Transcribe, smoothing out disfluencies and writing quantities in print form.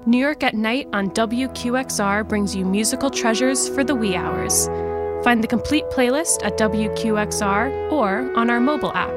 New York at Night on WQXR brings you musical treasures for the wee hours. Find the complete playlist at WQXR or on our mobile app.